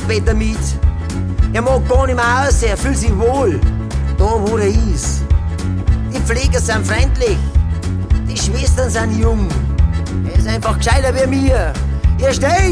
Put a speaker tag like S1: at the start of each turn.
S1: später mit. Er mag gar nicht mehr aus, er fühlt sich wohl, da wo er ist. Die Pfleger sind freundlich, die Schwestern sind jung. Er ist einfach gescheiter wie mir. Er steht